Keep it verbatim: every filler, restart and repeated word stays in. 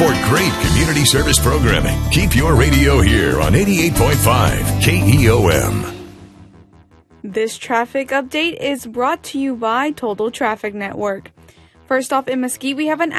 For great community service programming, keep your radio here on eighty-eight point five K E O M. This traffic update is brought to you by Total Traffic Network. First off, in Mesquite, we have an